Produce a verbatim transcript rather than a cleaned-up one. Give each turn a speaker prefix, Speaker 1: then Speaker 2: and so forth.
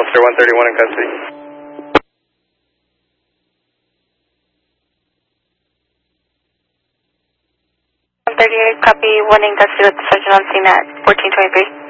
Speaker 1: Officer one thirty-one in custody.
Speaker 2: one thirty-eight, copy, one in custody with the sergeant on scene at fourteen twenty-three.